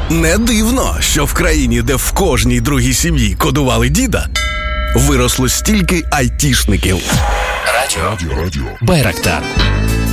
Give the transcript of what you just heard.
Не дивно, що в країні, де в кожній другій сім'ї кодували діда, виросло стільки айтішників. Радіо Байрактар.